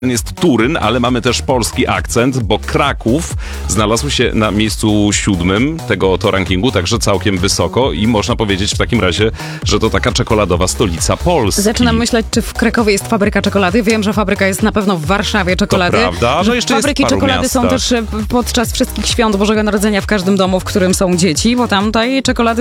Jest Turyn, ale mamy też polski akcent, bo Kraków znalazł się na miejscu 7 tego oto rankingu, także całkiem wysoko i można powiedzieć w takim razie, że to taka czekoladowa stolica Polski. Zaczynam myśleć, czy w Krakowie jest fabryka czekolady. Wiem, że fabryka jest na pewno w Warszawie czekolady. To prawda, że jeszcze fabryki jest w paru czekolady są miastach. też podczas wszystkich świąt Bożego Narodzenia w każdym domu, w którym są dzieci, bo tam tej czekolady